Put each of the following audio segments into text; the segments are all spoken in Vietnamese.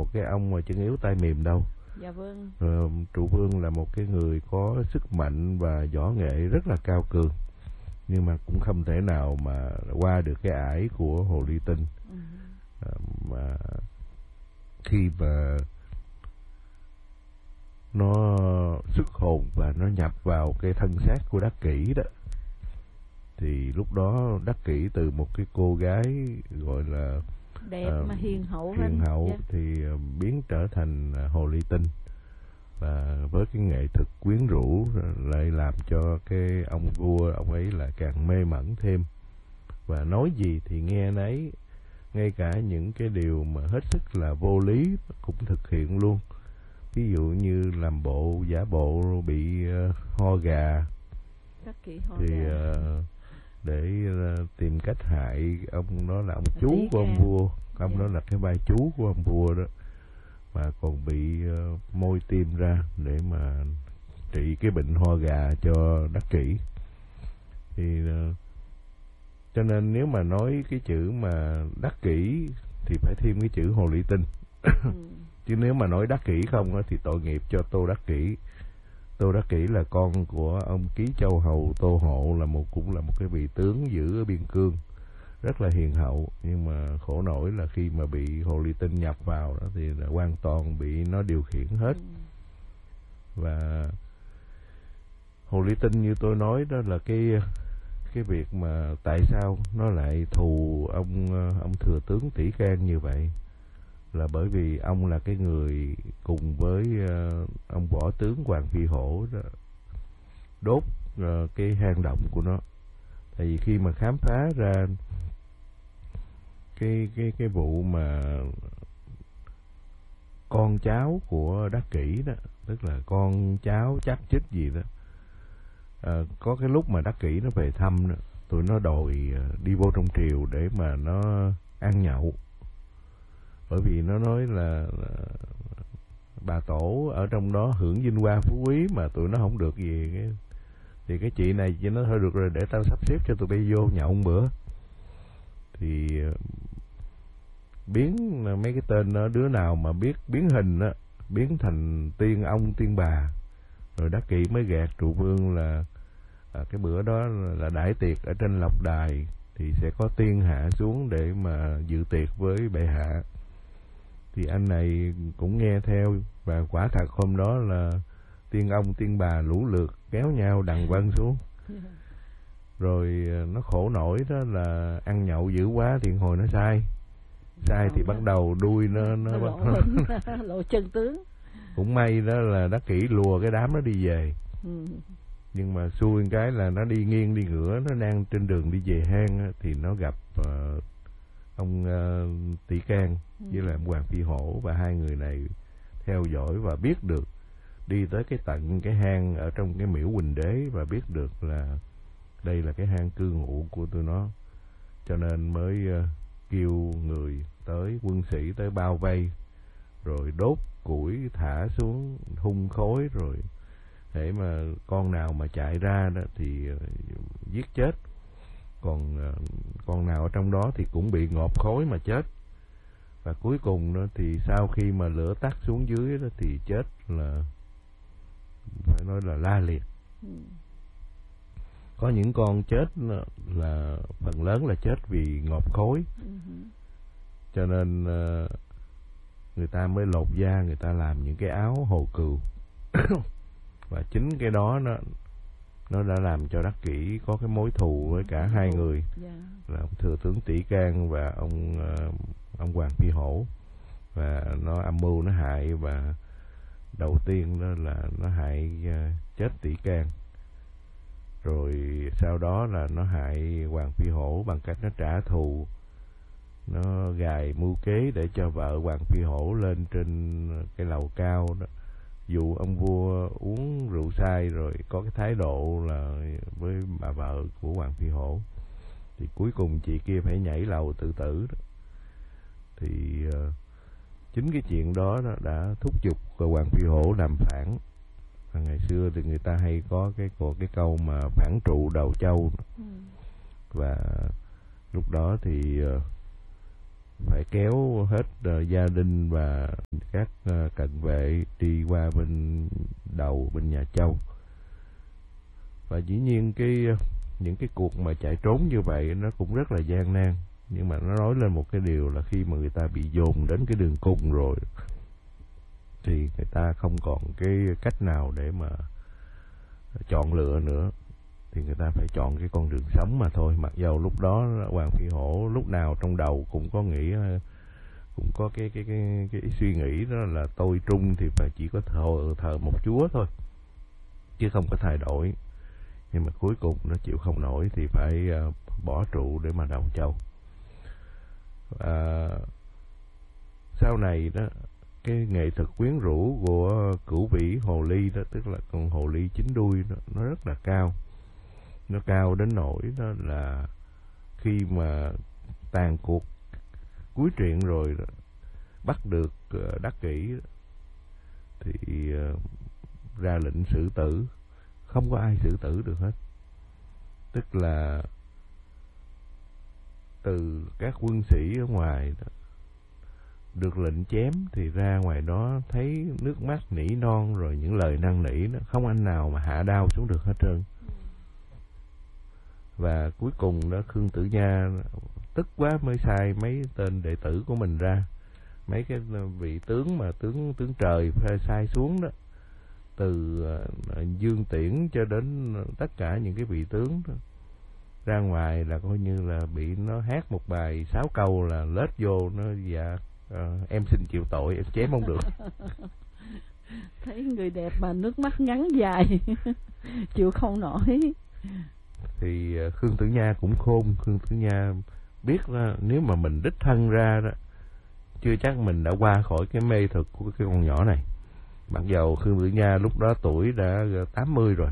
cái ông mà chân yếu tay mềm đâu. Dạ vâng. Trụ Vương là một cái người có sức mạnh và võ nghệ rất là cao cường, nhưng mà cũng không thể nào mà qua được cái ải của Hồ Ly Tinh. Mà khi mà nó xuất hồn và nó nhập vào cái thân xác của Đắc Kỷ đó, thì lúc đó Đắc Kỷ từ một cái cô gái gọi là đẹp mà hiền hậu dạ, thì biến trở thành Hồ Ly Tinh, và với cái nghệ thuật quyến rũ lại làm cho cái ông vua ông ấy là càng mê mẩn thêm, và nói gì thì nghe nấy, ngay cả những cái điều mà hết sức là vô lý cũng thực hiện luôn. Ví dụ như làm bộ giả bộ bị ho gà thì để tìm cách hại ông, đó là ông chú của ông vua, ông đó là cái vai chú của ông vua đó, mà còn bị môi tim ra để mà trị cái bệnh ho gà cho Đắc Kỷ. Thì cho nên nếu mà nói cái chữ mà Đắc Kỷ thì phải thêm cái chữ Hồ Ly Tinh. Chứ nếu mà nói Đắc Kỷ không đó, thì tội nghiệp cho Tô Đắc Kỷ. Tô Đắc Kỷ là con của ông Ký Châu Hầu Tô Hộ, cũng là một cái vị tướng giữ ở biên cương, rất là hiền hậu, nhưng mà khổ nổi là khi mà bị Hồ Ly Tinh nhập vào đó thì là hoàn toàn bị nó điều khiển hết. Và Hồ Ly Tinh như tôi nói đó là cái việc mà tại sao nó lại thù ông thừa tướng Tỷ Can như vậy, là bởi vì ông là cái người cùng với ông võ tướng Hoàng Phi Hổ đó, đốt cái hang động của nó. Tại vì khi mà khám phá ra cái vụ mà con cháu của Đắc Kỷ đó, tức là con cháu chắc chích gì đó, có cái lúc mà Đắc Kỷ nó về thăm đó, tụi nó đòi đi vô trong triều để mà nó ăn nhậu, bởi vì nó nói là bà tổ ở trong đó hưởng vinh hoa phú quý mà tụi nó không được gì. Thì cái chị này chỉ nói thôi được rồi, để tao sắp xếp cho tụi bay vô nhậu một bữa. Thì biến mấy cái tên đó, đứa nào mà biết biến hình á, biến thành tiên ông tiên bà. Rồi Đắc Kỷ mới gạt Trụ Vương là cái bữa đó là đãi tiệc ở trên Lộc Đài, thì sẽ có tiên hạ xuống để mà dự tiệc với bệ hạ. Thì anh này cũng nghe theo, và quả thật hôm đó là tiên ông tiên bà lũ lượt kéo nhau đằng vân xuống. Rồi nó khổ nổi đó là ăn nhậu dữ quá thì hồi nó sai thì bắt đầu đuôi nó lộ chân tướng. Cũng may đó là Đắc Kỷ lùa cái đám nó đi về. Nhưng mà xui cái là nó đi nghiêng đi ngửa, nó đang trên đường đi về hang thì nó gặp ông Tỷ Can với lại ông Hoàng Phi Hổ, và hai người này theo dõi và biết được, đi tới cái tận cái hang ở trong cái miễu Huỳnh Đế, và biết được là đây là cái hang cư ngụ của tụi nó, cho nên mới kêu người tới, quân sĩ tới bao vây, rồi đốt củi thả xuống hun khói, rồi để mà con nào mà chạy ra đó thì giết chết, còn con nào ở trong đó thì cũng bị ngộp khói mà chết. Và cuối cùng đó thì sau khi mà lửa tắt xuống dưới đó thì chết là phải nói là la liệt. Có những con chết là phần lớn là chết vì ngộp khói, cho nên người ta mới lột da, người ta làm những cái áo hồ cừu. Và chính cái đó nó đã làm cho Đắc Kỷ có cái mối thù với cả hai người, là ông thừa tướng Tỷ Can và ông Hoàng Phi Hổ. Và nó âm mưu nó hại, và đầu tiên đó là nó hại chết Tỷ Can, rồi sau đó là nó hại Hoàng Phi Hổ bằng cách nó trả thù, nó gài mưu kế để cho vợ Hoàng Phi Hổ lên trên cái lầu cao đó, dụ ông vua uống rượu say rồi có cái thái độ là với bà vợ của Hoàng Phi Hổ, thì cuối cùng chị kia phải nhảy lầu tự tử đó. Thì chính cái chuyện đó đã thúc giục Hoàng Phi Hổ làm phản. Ngày xưa thì người ta hay có cái câu mà phản trụ đầu châu. Và lúc đó thì phải kéo hết gia đình và các cận vệ đi qua bên đầu bên nhà Châu. Và dĩ nhiên những cái cuộc mà chạy trốn như vậy nó cũng rất là gian nan, nhưng mà nó nói lên một cái điều là khi mà người ta bị dồn đến cái đường cùng rồi thì người ta không còn cái cách nào để mà chọn lựa nữa, thì người ta phải chọn cái con đường sống mà thôi. Mặc dầu lúc đó Hoàng Phi Hổ lúc nào trong đầu cũng có nghĩ, cũng có cái suy nghĩ đó là tôi trung thì phải chỉ có thờ một chúa thôi chứ không có thay đổi. Nhưng mà cuối cùng nó chịu không nổi thì phải bỏ trụ để mà đầu Châu. Sau này đó, cái nghệ thuật quyến rũ của Cửu Vĩ Hồ Ly đó, tức là con hồ ly chín đuôi đó, nó rất là cao. Nó cao đến nỗi đó là khi mà tàn cuộc cuối truyện rồi đó, bắt được Đắc Kỷ thì ra lệnh xử tử, không có ai xử tử được hết. Tức là từ các quân sĩ ở ngoài đó, được lệnh chém thì ra ngoài đó thấy nước mắt nỉ non rồi những lời năn nỉ đó, không anh nào mà hạ đao xuống được hết trơn. Và cuối cùng đó Khương Tử Nha tức quá mới sai mấy tên đệ tử của mình ra, mấy cái vị tướng mà tướng trời phải sai xuống đó, từ Dương Tiễn cho đến tất cả những cái vị tướng đó, ra ngoài là coi như là bị nó hát một bài 6 câu là lết vô nó dạ em xin chịu tội, em chém không được. Thấy người đẹp mà nước mắt ngắn dài chịu không nổi. Thì Khương Tử Nha cũng khôn. Khương Tử Nha biết là nếu mà mình đích thân ra đó, chưa chắc mình đã qua khỏi cái mê thực của cái con nhỏ này. Mặc dầu Khương Tử Nha lúc đó tuổi đã 80 rồi,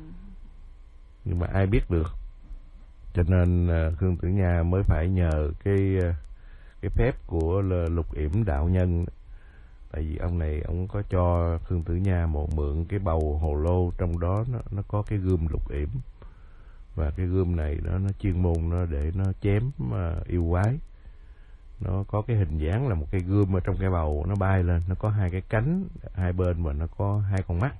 nhưng mà ai biết được. Cho nên Khương Tử Nha mới phải nhờ cái phép của Lục Yểm đạo nhân. Tại vì ông này ông có cho Khương Tử Nha mượn cái bầu hồ lô, trong đó nó có cái gươm Lục Yểm. Và cái gươm này nó chuyên môn nó để nó chém yêu quái. Nó có cái hình dáng là một cây gươm ở trong cái bầu, nó bay lên, nó có hai cái cánh hai bên và nó có hai con mắt.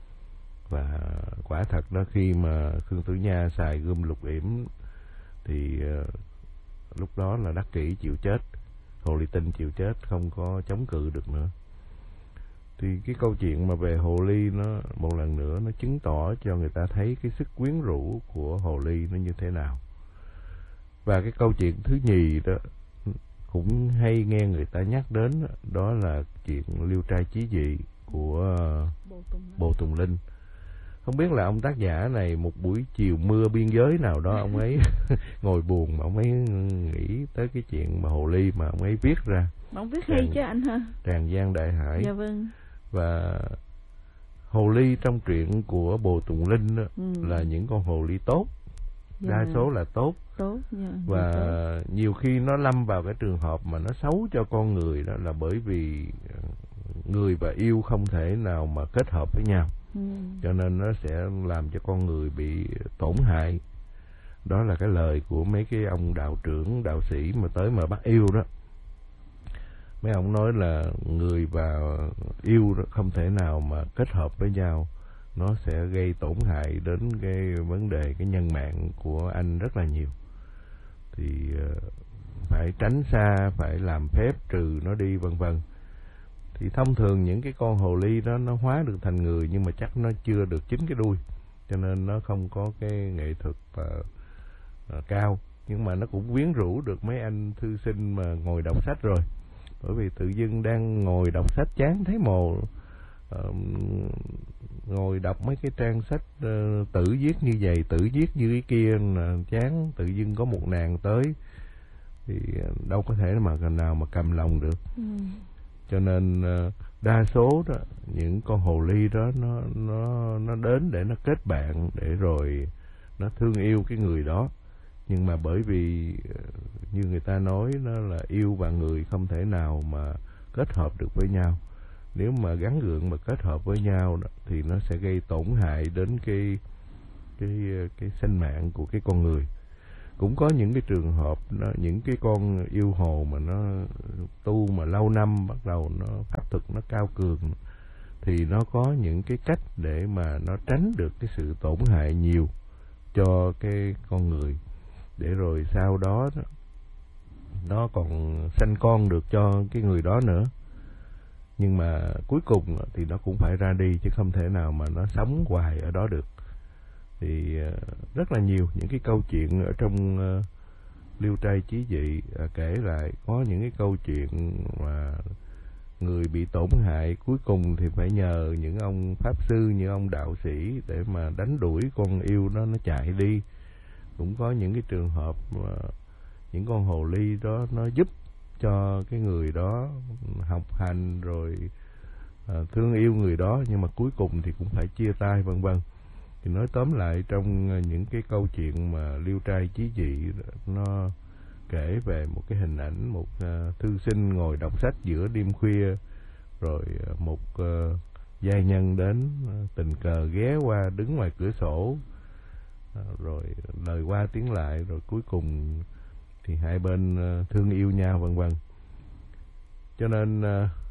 Và quả thật đó, khi mà Khương Tử Nha xài gươm Lục Yểm thì lúc đó là Đắc Kỷ chịu chết, Hồ Ly Tinh chịu chết, không có chống cự được nữa. Thì cái câu chuyện mà về Hồ Ly nó một lần nữa nó chứng tỏ cho người ta thấy cái sức quyến rũ của Hồ Ly nó như thế nào. Và cái câu chuyện thứ nhì đó cũng hay nghe người ta nhắc đến, đó là chuyện Liêu Trai Chí Dị của Bồ Tùng Linh. Không biết là ông tác giả này một buổi chiều mưa biên giới nào đó ông ấy ngồi buồn mà ông ấy nghĩ tới cái chuyện mà Hồ Ly mà ông ấy viết ra. Ông viết hay chứ anh hả? Tràng Giang Đại Hải. Dạ vâng. Và Hồ Ly trong truyện của Bồ Tùng Linh đó, là những con hồ ly tốt. Dạ. Đa số là tốt. Dạ, và tốt. Nhiều khi nó lâm vào cái trường hợp mà nó xấu cho con người, đó là bởi vì người và yêu không thể nào mà kết hợp với nhau. Cho nên nó sẽ làm cho con người bị tổn hại. Đó là cái lời của mấy cái ông đạo trưởng, đạo sĩ mà tới mà bắt yêu đó. Mấy ông nói là người và yêu đó không thể nào mà kết hợp với nhau, nó sẽ gây tổn hại đến cái vấn đề cái nhân mạng của anh rất là nhiều. Thì phải tránh xa, phải làm phép trừ nó đi vân vân. Thì thông thường những cái con hồ ly đó nó hóa được thành người, nhưng mà chắc nó chưa được 9 cái đuôi, cho nên nó không có cái nghệ thuật cao. Nhưng mà nó cũng quyến rũ được mấy anh thư sinh mà ngồi đọc sách rồi. Bởi vì tự dưng đang ngồi đọc sách chán thấy mồ, ngồi đọc mấy cái trang sách tự viết như vậy, tự viết như cái kia là chán, tự dưng có một nàng tới thì đâu có thể mà nào mà cầm lòng được. Cho nên đa số đó những con hồ ly đó nó đến để nó kết bạn, để rồi nó thương yêu cái người đó. Nhưng mà bởi vì như người ta nói, nó là yêu và người không thể nào mà kết hợp được với nhau. Nếu mà gắn gượng mà kết hợp với nhau đó, thì nó sẽ gây tổn hại đến cái sinh mạng của cái con người. cũng có những cái trường hợp những cái con yêu hồ mà nó tu mà lâu năm, bắt đầu nó pháp thuật nó cao cường, thì nó có những cái cách để mà nó tránh được cái sự tổn hại nhiều cho cái con người, để rồi sau đó nó còn sanh con được cho cái người đó nữa. Nhưng mà cuối cùng thì nó cũng phải ra đi, chứ không thể nào mà nó sống hoài ở đó được. Thì rất là nhiều những cái câu chuyện ở trong Liêu Trai Chí Dị kể lại, có những cái câu chuyện mà người bị tổn hại cuối cùng thì phải nhờ những ông pháp sư, những ông đạo sĩ để mà đánh đuổi con yêu đó nó chạy đi. Cũng có những cái trường hợp mà những con hồ ly đó nó giúp cho cái người đó học hành rồi thương yêu người đó, nhưng mà cuối cùng thì cũng phải chia tay vân vân. Thì nói tóm lại, trong những cái câu chuyện mà Liêu Trai Chí Dị nó kể về một cái hình ảnh một thư sinh ngồi đọc sách giữa đêm khuya, rồi một giai nhân đến tình cờ ghé qua đứng ngoài cửa sổ, rồi lời qua tiếng lại, rồi cuối cùng thì hai bên thương yêu nhau vân vân. Cho nên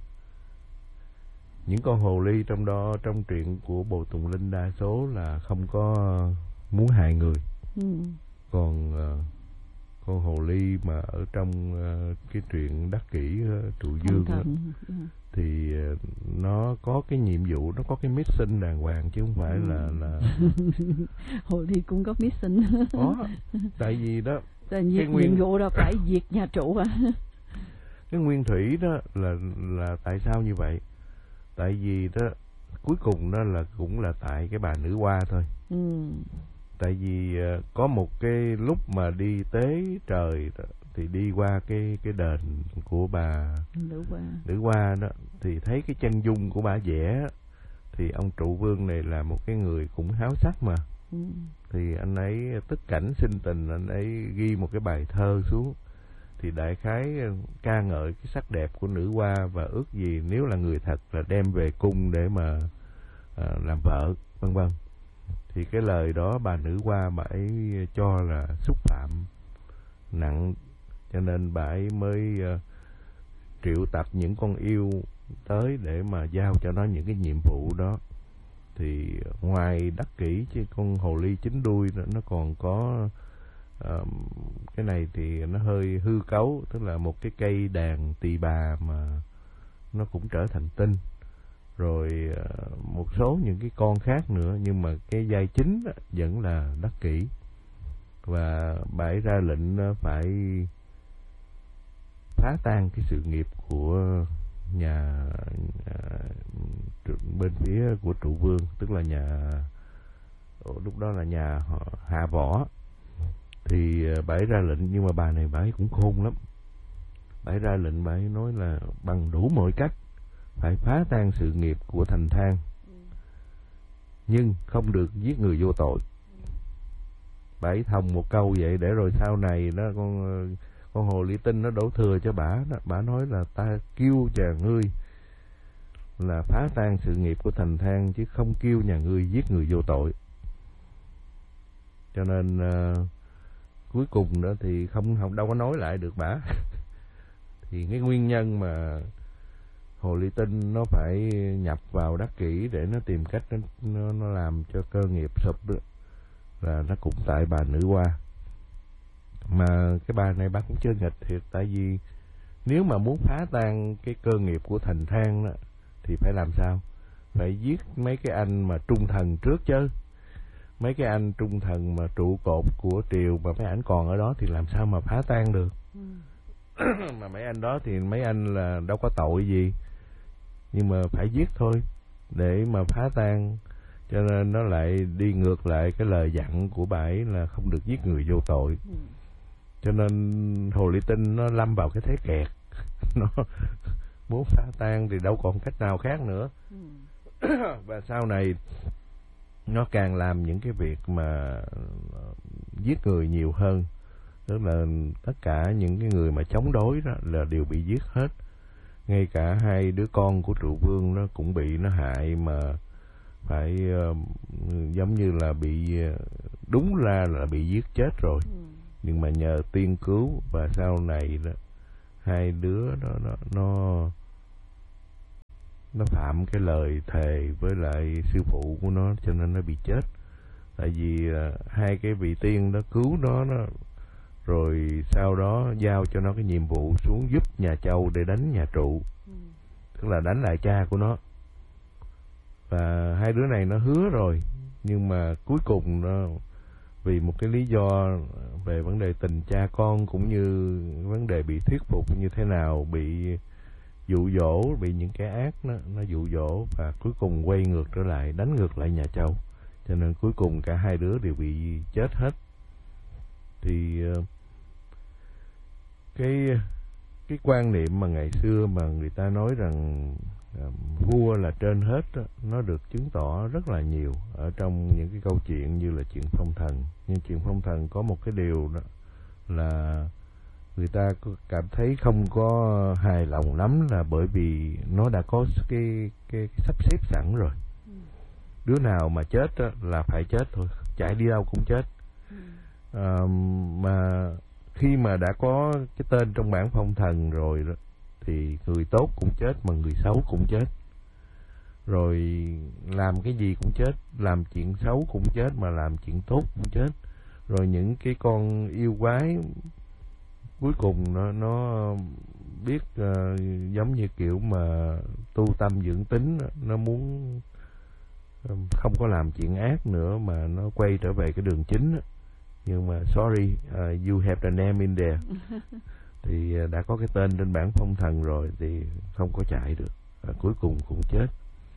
những con hồ ly trong đó, trong truyện của Bồ Tùng Linh, đa số là không có muốn hại người. Còn con hồ ly mà ở trong cái truyện Đắc Kỷ Trụ Dương đó, thì nó có cái nhiệm vụ, nó có cái mission đàng hoàng, chứ không phải là hồ ly cũng có mission. Có, tại vì đó cái nhiệm vụ đó phải diệt nhà trụ à. Cái nguyên thủy đó là tại sao như vậy? Tại vì đó cuối cùng đó là cũng là tại cái bà nữ hoa thôi. Tại vì có một cái lúc mà đi tế trời đó, thì đi qua cái đền của bà nữ hoa đó, thì thấy cái chân dung của bà vẽ, thì ông trụ vương này là một cái người cũng háo sắc mà. Thì anh ấy tức cảnh sinh tình, anh ấy ghi một cái bài thơ xuống, thì đại khái ca ngợi cái sắc đẹp của nữ hoa, và ước gì nếu là người thật là đem về cung để mà làm vợ vân vân. Thì cái lời đó bà nữ hoa bà ấy cho là xúc phạm nặng, cho nên bà ấy mới triệu tập những con yêu tới để mà giao cho nó những cái nhiệm vụ đó. Thì ngoài Đắc Kỷ chứ con hồ ly chín đuôi nó còn có cái này thì nó hơi hư cấu, tức là một cái cây đàn tỳ bà mà nó cũng trở thành tinh, rồi một số những cái con khác nữa, nhưng mà cái giai chính vẫn là Đắc Kỷ. Và bà ấy ra lệnh phải phá tan cái sự nghiệp của nhà bên phía của trụ vương, tức là nhà lúc đó là nhà Hạ Võ. Thì bà ấy ra lệnh, nhưng mà bà này bà ấy cũng khôn lắm. Bà ấy ra lệnh, bà ấy nói là bằng đủ mọi cách phải phá tan sự nghiệp của Thành Thang, nhưng không được giết người vô tội. Bà ấy thòng một câu vậy để rồi sau này đó con hồ ly tinh nó đổ thừa cho bà đó. Bà nói là ta kêu nhà ngươi là phá tan sự nghiệp của Thành Thang, chứ không kêu nhà ngươi giết người vô tội. Cho nên cuối cùng đó thì không đâu có nói lại được bà. Thì cái nguyên nhân mà hồ ly tinh nó phải nhập vào Đắc Kỷ để nó tìm cách nó làm cho cơ nghiệp sụp đó, là nó cũng tại bà nữ hoa. Mà cái bà này bà cũng chơi nghịch thiệt, tại vì nếu mà muốn phá tan cái cơ nghiệp của Thành Thang đó, thì phải làm sao? Phải giết mấy cái anh mà trung thần trước chứ. Mấy cái anh trung thần mà trụ cột của triều mà mấy anh còn ở đó thì làm sao mà phá tan được. Mà mấy anh đó thì mấy anh là đâu có tội gì, nhưng mà phải giết thôi để mà phá tan. Cho nên nó lại đi ngược lại cái lời dặn của bà ấy là không được giết người vô tội. Cho nên hồ ly tinh nó lâm vào cái thế kẹt. Nó muốn phá tan thì đâu còn cách nào khác nữa. Và sau này nó càng làm những cái việc mà giết người nhiều hơn. Tức là tất cả những cái người mà chống đối đó là đều bị giết hết. Ngay cả hai đứa con của trụ vương nó cũng bị nó hại, mà phải giống như là bị đúng ra là bị giết chết rồi. nhưng mà nhờ tiên cứu và sau này đó, hai đứa nó phạm cái lời thề với lại sư phụ của nó, cho nên nó bị chết. Tại vì hai cái vị tiên đó cứu nó rồi sau đó giao cho nó cái nhiệm vụ xuống giúp nhà Châu để đánh nhà Trụ, tức là đánh lại cha của nó. Và hai đứa này nó hứa rồi, nhưng mà cuối cùng nó vì một cái lý do về vấn đề tình cha con cũng như vấn đề bị thuyết phục như thế nào, bị dụ dỗ, bị những cái ác nó dụ dỗ, và cuối cùng quay ngược trở lại đánh ngược lại nhà Châu, cho nên cuối cùng cả hai đứa đều bị chết hết. Thì cái quan niệm mà ngày xưa mà người ta nói rằng vua là trên hết đó, nó được chứng tỏ rất là nhiều ở trong những cái câu chuyện như là chuyện phong thần. Nhưng chuyện phong thần có một cái điều đó là người ta cảm thấy không có hài lòng lắm, là bởi vì nó đã có cái sắp xếp sẵn rồi. Đứa nào mà chết đó, là phải chết thôi, chạy đi đâu cũng chết. Mà khi mà đã có cái tên trong bảng phong thần rồi đó, thì người tốt cũng chết mà người xấu cũng chết, rồi làm cái gì cũng chết, làm chuyện xấu cũng chết mà làm chuyện tốt cũng chết. Rồi những cái con yêu quái cuối cùng nó biết giống như kiểu mà tu tâm dưỡng tính, nó muốn không có làm chuyện ác nữa mà nó quay trở về cái đường chính. Nhưng mà sorry, you have the name in there. Thì đã có cái tên trên bảng phong thần rồi thì không có chạy được, cuối cùng cũng chết.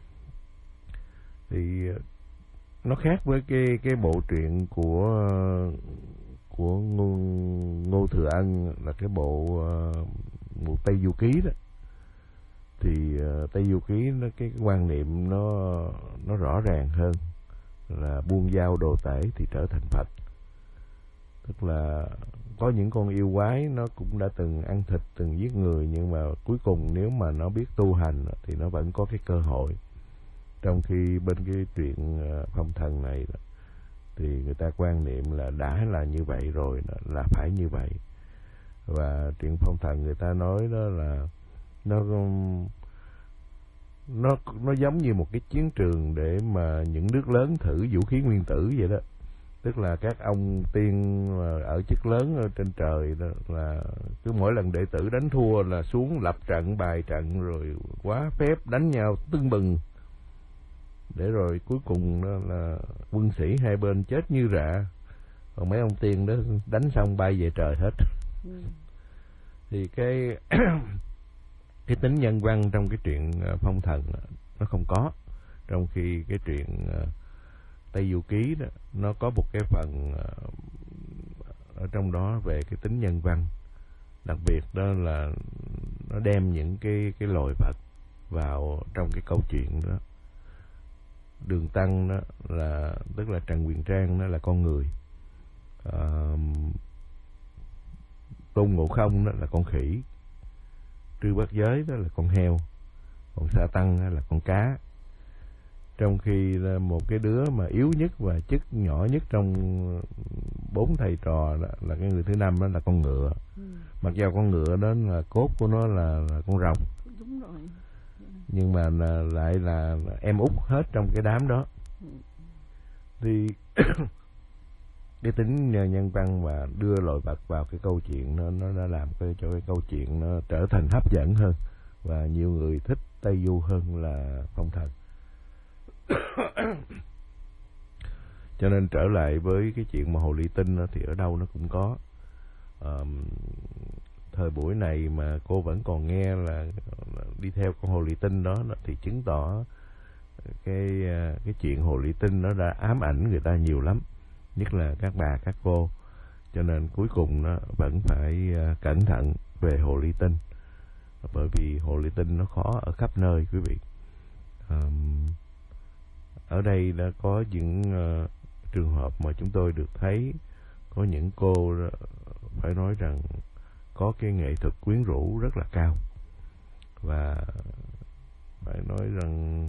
Thì nó khác với cái bộ truyện của Ngô Thừa Ân, là cái bộ Tây Du Ký đó. Thì Tây Du Ký cái quan niệm nó rõ ràng hơn, là buông dao đồ tể thì trở thành Phật. Tức là có những con yêu quái nó cũng đã từng ăn thịt, từng giết người, nhưng mà cuối cùng nếu mà nó biết tu hành thì nó vẫn có cái cơ hội. Trong khi bên cái chuyện phong thần này thì người ta quan niệm là đã là như vậy rồi là phải như vậy. Và chuyện phong thần người ta nói đó là nó giống như một cái chiến trường để mà những nước lớn thử vũ khí nguyên tử vậy đó. Tức là các ông tiên ở chức lớn ở trên trời đó, là cứ mỗi lần đệ tử đánh thua là xuống lập trận, bài trận, rồi quá phép đánh nhau tưng bừng, để rồi cuối cùng đó là quân sĩ hai bên chết như rạ, còn mấy ông tiên đó đánh xong bay về trời hết. Thì cái tính nhân văn trong cái chuyện phong thần nó không có, trong khi cái chuyện Tây Du Ký đó nó có một cái phần ở trong đó về cái tính nhân văn. Đặc biệt đó là nó đem những cái loài vật vào trong cái câu chuyện đó. Đường Tăng đó là, tức là Trần Quyền Trang đó là con người, Tôn Ngộ Không đó là con khỉ, Trư Bát Giới đó là con heo, còn Sa Tăng đó là con cá. Trong khi một cái đứa mà yếu nhất và chức nhỏ nhất trong 4 thầy trò đó, là cái người thứ 5 đó là con ngựa. Mặc dù con ngựa đó là cốt của nó là con rồng. Đúng rồi. Nhưng mà lại là em út hết trong cái đám đó. Thì cái tính nhân văn và đưa loài vật vào cái câu chuyện nó đã làm cho cái câu chuyện nó trở thành hấp dẫn hơn, và nhiều người thích Tây Du hơn là phong thần. Cho nên trở lại với cái chuyện mà hồ ly tinh đó, thì ở đâu nó cũng có. Thời buổi này mà cô vẫn còn nghe là đi theo con hồ ly tinh đó thì chứng tỏ cái chuyện hồ ly tinh nó đã ám ảnh người ta nhiều lắm, nhất là các bà các cô. Cho nên cuối cùng nó vẫn phải cẩn thận về hồ ly tinh, bởi vì hồ ly tinh nó khó ở khắp nơi quý vị. Ở đây đã có những trường hợp mà chúng tôi được thấy có những cô phải nói rằng có cái nghệ thuật quyến rũ rất là cao, và phải nói rằng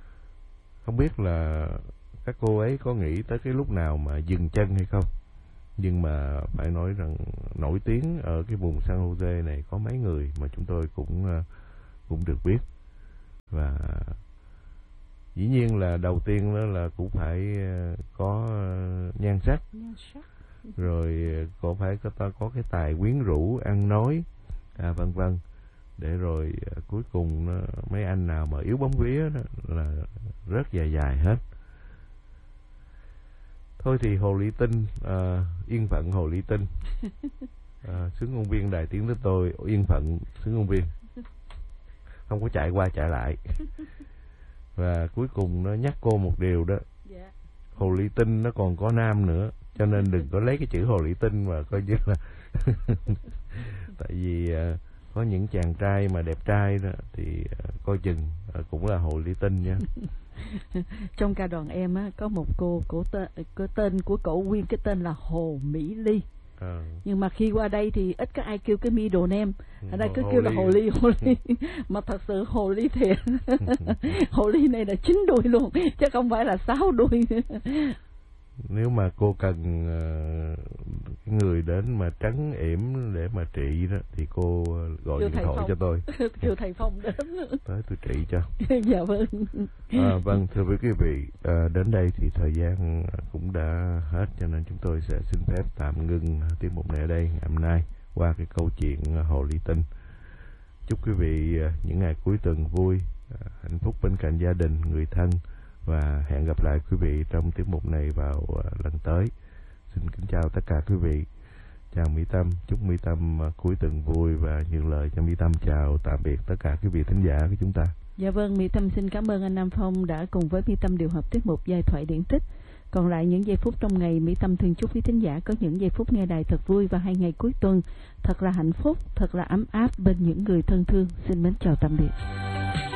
không biết là các cô ấy có nghĩ tới cái lúc nào mà dừng chân hay không. Nhưng mà phải nói rằng nổi tiếng ở cái vùng San Jose này có mấy người mà chúng tôi cũng được biết. Và dĩ nhiên là đầu tiên đó là cũng phải có nhan sắc. Rồi có phải có cái tài quyến rũ, ăn nói, vân vân. Để rồi cuối cùng mấy anh nào mà yếu bóng vía đó là rất dài hết. Thôi thì Hồ Ly Tinh, yên phận Hồ Ly Tinh, xướng ngôn viên Đài Tiếng Nói Tôi, yên phận xướng ngôn viên, không có chạy qua chạy lại. Và cuối cùng nó nhắc cô một điều đó, Hồ Ly Tinh nó còn có nam nữa, cho nên đừng có lấy cái chữ Hồ Ly Tinh mà coi như là tại vì có những chàng trai mà đẹp trai đó thì coi chừng cũng là Hồ Ly Tinh nha. Trong ca đoàn em á, có một cô tên của cổ nguyên cái tên là Hồ Mỹ Ly. Nhưng mà khi qua đây thì ít có ai kêu cái middle name, ở đây cứ kêu là Hồ Ly. Mà thật sự Hồ Ly thiệt. Hồ Ly này là 9 đuôi luôn, chứ không phải là 6 đuôi. Nếu mà cô cần người đến mà trấn yểm để mà trị đó thì cô gọi điện thoại cho tôi. Kêu thầy Phong đến tới tôi trị cho. Dạ vâng. Vâng, thưa quý vị, đến đây thì thời gian cũng đã hết, cho nên chúng tôi sẽ xin phép tạm ngưng tiết mục này ở đây ngày hôm nay qua cái câu chuyện Hồ Ly Tinh. Chúc quý vị những ngày cuối tuần vui, hạnh phúc bên cạnh gia đình, người thân, và hẹn gặp lại quý vị trong tiết mục này vào lần tới. Xin kính chào tất cả quý vị. Chào Mỹ Tâm, chúc Mỹ Tâm cuối tuần vui và nhường lời cho Mỹ Tâm chào tạm biệt tất cả quý vị thính giả của chúng ta. Dạ vâng, Mỹ Tâm xin cảm ơn anh Nam Phong đã cùng với Mỹ Tâm điều hợp tiết mục Giai thoại điển tích. Còn lại những giây phút trong ngày, Mỹ Tâm thường chúc quý thính giả có những giây phút nghe đài thật vui và 2 ngày cuối tuần thật là hạnh phúc, thật là ấm áp bên những người thân thương. Xin mến chào tạm biệt.